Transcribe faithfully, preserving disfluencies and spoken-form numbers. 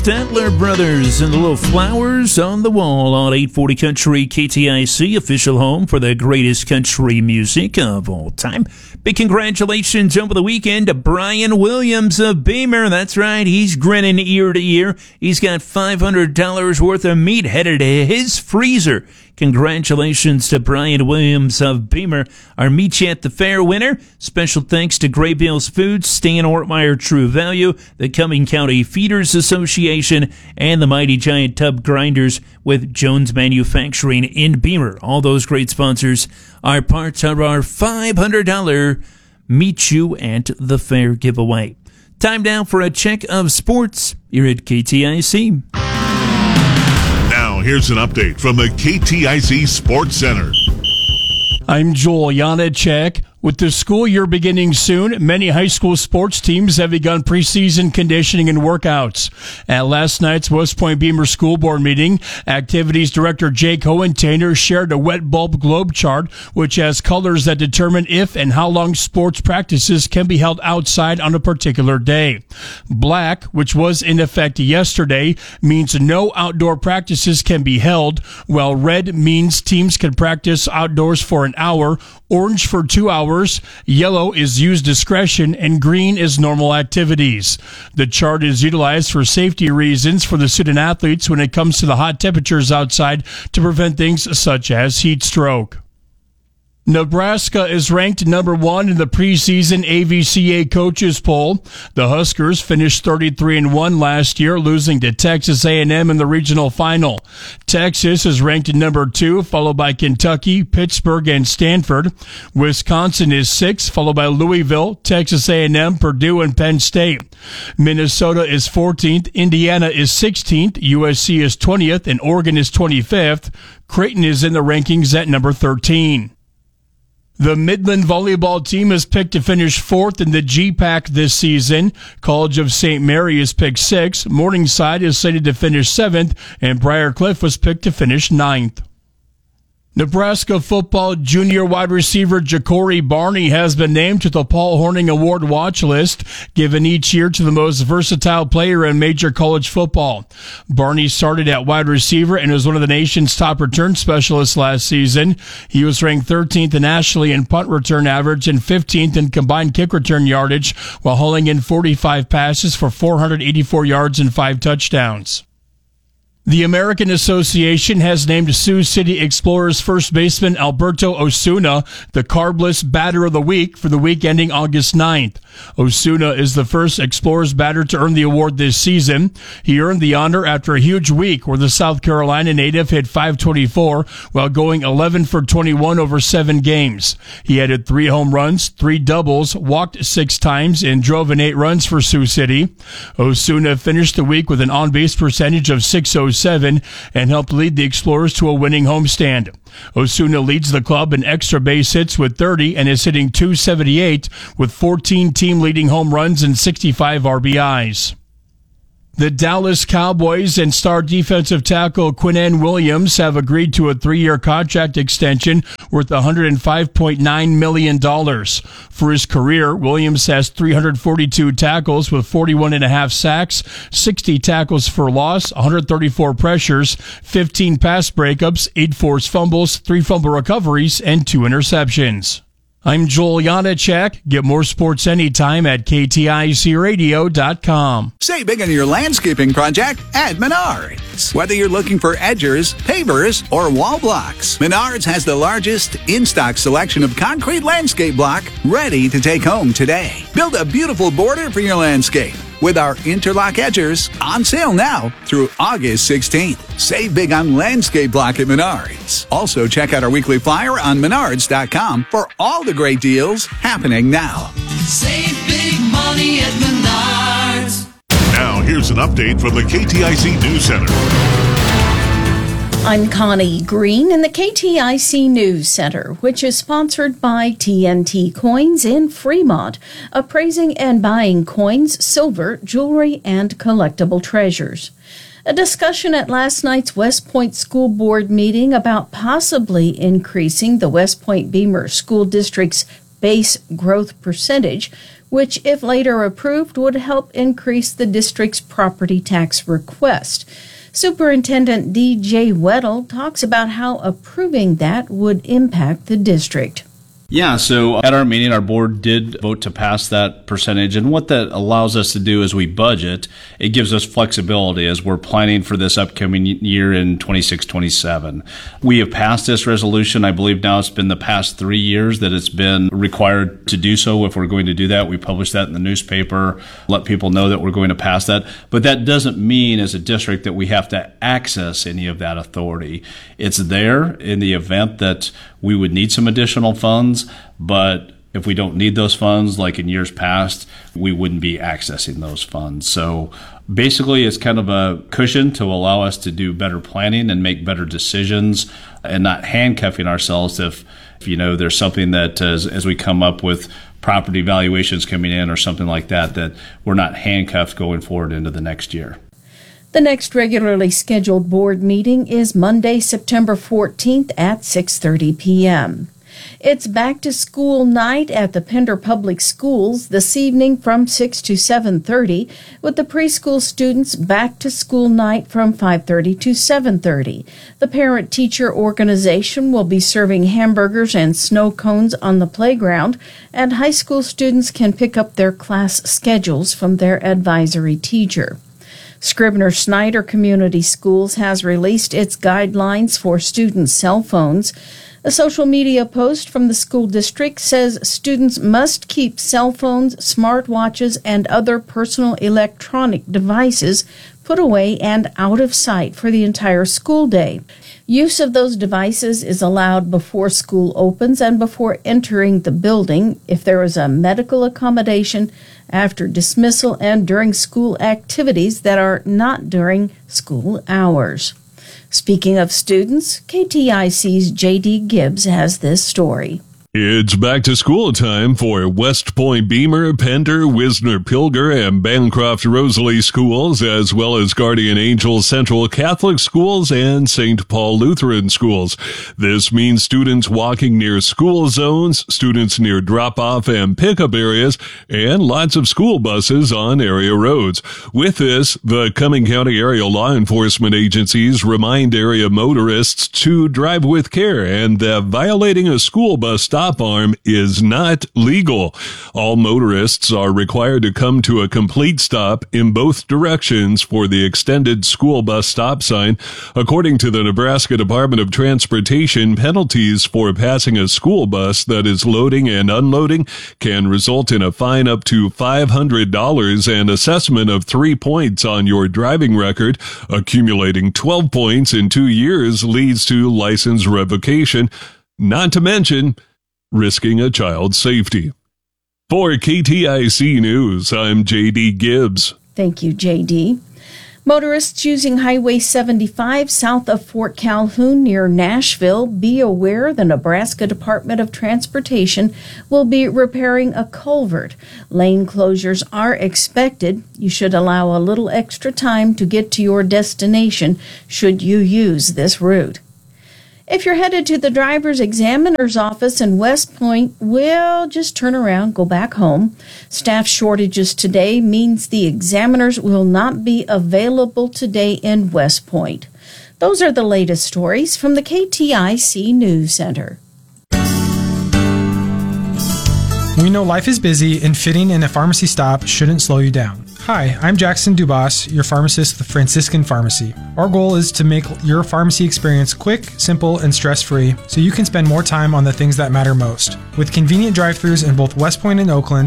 Statler Brothers and the Little Flowers on the Wall on eight forty Country K T I C, official home for the greatest country music of all time. Big congratulations over the weekend to Brian Williams of Beamer. That's right, he's grinning ear to ear. He's got five hundred dollars worth of meat headed to his freezer. Congratulations to Brian Williams of Beamer, our Meet You at the Fair winner. Special thanks to Graybills Foods, Stan Ortmeyer True Value, the Cumming County Feeders Association, and the Mighty Giant Tub Grinders with Jones Manufacturing in Beamer. All those great sponsors are parts of our five hundred dollars Meet You at the Fair giveaway. Time now for a check of sports here at K T I C. Now, here's an update from the K T I C Sports Center. I'm Joel Janacek. With the school year beginning soon, many high school sports teams have begun preseason conditioning and workouts. At last night's West Point Beamer School Board meeting, Activities Director Jake Hohen-Tainer shared a wet bulb globe chart, which has colors that determine if and how long sports practices can be held outside on a particular day. Black, which was in effect yesterday, means no outdoor practices can be held, while red means teams can practice outdoors for an hour, orange for two hours, yellow is use discretion, and green is normal activities. The chart is utilized for safety reasons for the student athletes when it comes to the hot temperatures outside to prevent things such as heat stroke. Nebraska is ranked number one in the preseason A V C A coaches poll. The Huskers finished thirty-three and one last year, losing to Texas A and M in the regional final. Texas is ranked number two, followed by Kentucky, Pittsburgh, and Stanford. Wisconsin is sixth, followed by Louisville, Texas A and M, Purdue, and Penn State. Minnesota is fourteenth, Indiana is sixteenth, U S C is twentieth, and Oregon is twenty-fifth. Creighton is in the rankings at number thirteen. The Midland volleyball team is picked to finish fourth in the G PAC this season. College of Saint Mary is picked sixth. Morningside is slated to finish seventh, and Briarcliff was picked to finish ninth. Nebraska football junior wide receiver Ja'Cory Barney has been named to the Paul Hornung Award watch list, given each year to the most versatile player in major college football. Barney started at wide receiver and was one of the nation's top return specialists last season. He was ranked thirteenth nationally in punt return average and fifteenth in combined kick return yardage, while hauling in forty-five passes for four hundred eighty-four yards and five touchdowns. The American Association has named Sioux City Explorers first baseman Alberto Osuna the carbless batter of the week for the week ending August ninth. Osuna is the first Explorers batter to earn the award this season. He earned the honor after a huge week where the South Carolina native hit five twenty-four while going eleven for twenty-one over seven games. He added three home runs, three doubles, walked six times, and drove in eight runs for Sioux City. Osuna finished the week with an on-base percentage of six oh seven and helped lead the Explorers to a winning homestand. Osuna leads the club in extra base hits with thirty and is hitting two seventy-eight with fourteen team-leading home runs and sixty-five R B Is. The Dallas Cowboys and star defensive tackle Quinnen Williams have agreed to a three-year contract extension worth one hundred five point nine million dollars. For his career, Williams has three hundred forty-two tackles with forty-one and a half sacks, sixty tackles for loss, one hundred thirty-four pressures, fifteen pass breakups, eight forced fumbles, three fumble recoveries, and two interceptions. I'm Joel Janacek. Get more sports anytime at K T I C radio dot com. Save big on your landscaping project at Menards. Whether you're looking for edgers, pavers, or wall blocks, Menards has the largest in-stock selection of concrete landscape block ready to take home today. Build a beautiful border for your landscape with our interlock edgers on sale now through August sixteenth. Save big on landscape block at Menards. Also, check out our weekly flyer on menards dot com for all the great deals happening now. Save big money at Menards. Now, here's an update from the K T I C News Center. I'm Connie Green in the K T I C News Center, which is sponsored by T N T Coins in Fremont, appraising and buying coins, silver, jewelry, and collectible treasures. A discussion at last night's West Point School Board meeting about possibly increasing the West Point Beamer School District's base growth percentage which, if later approved, would help increase the district's property tax request. Superintendent D J Weddle talks about how approving that would impact the district. Yeah, so at our meeting, our board did vote to pass that percentage. And what that allows us to do as we budget, it gives us flexibility as we're planning for this upcoming year in twenty-six twenty-seven. We have passed this resolution. I believe now it's been the past three years that it's been required to do so if we're going to do that. We publish that in the newspaper, let people know that we're going to pass that. But that doesn't mean as a district that we have to access any of that authority. It's there in the event that we would need some additional funds, but if we don't need those funds, like in years past, we wouldn't be accessing those funds. So basically, it's kind of a cushion to allow us to do better planning and make better decisions and not handcuffing ourselves if, if you know, there's something that as, as we come up with property valuations coming in or something like that, that we're not handcuffed going forward into the next year. The next regularly scheduled board meeting is Monday, September fourteenth at six thirty p.m. It's back-to-school night at the Pender Public Schools this evening from six to seven thirty, with the preschool students back-to-school night from five thirty to seven thirty. The parent-teacher organization will be serving hamburgers and snow cones on the playground, and high school students can pick up their class schedules from their advisory teacher. Scribner-Snyder Community Schools has released its guidelines for student cell phones. A social media post from the school district says students must keep cell phones, smartwatches, and other personal electronic devices put away and out of sight for the entire school day. Use of those devices is allowed before school opens and before entering the building, if there is a medical accommodation, after dismissal, and during school activities that are not during school hours. Speaking of students, K T I C's J D Gibbs has this story. It's back to school time for West Point Beamer, Pender, Wisner Pilger, and Bancroft Rosalie schools, as well as Guardian Angel Central Catholic schools and Saint Paul Lutheran schools. This means students walking near school zones, students near drop-off and pickup areas, and lots of school buses on area roads. With this, the Cumming County area law enforcement agencies remind area motorists to drive with care and that violating a school bus stop Stop arm is not legal. All motorists are required to come to a complete stop in both directions for the extended school bus stop sign. According to the Nebraska Department of Transportation, penalties for passing a school bus that is loading and unloading can result in a fine up to five hundred dollars and assessment of three points on your driving record. Accumulating twelve points in two years leads to license revocation. Not to mention risking a child's safety. For K T I C News, I'm J D Gibbs. Thank you, J D. Motorists using Highway seventy-five south of Fort Calhoun near Nashville, be aware the Nebraska Department of Transportation will be repairing a culvert. Lane closures are expected. You should allow a little extra time to get to your destination should you use this route. If you're headed to the driver's examiner's office in West Point, well, just turn around, go back home. Staff shortages today means the examiners will not be available today in West Point. Those are the latest stories from the K T I C News Center. We know life is busy and fitting in a pharmacy stop shouldn't slow you down. Hi, I'm Jackson Dubas, your pharmacist with Franciscan Pharmacy. Our goal is to make your pharmacy experience quick, simple, and stress-free so you can spend more time on the things that matter most. With convenient drive-thrus in both West Point and Oakland,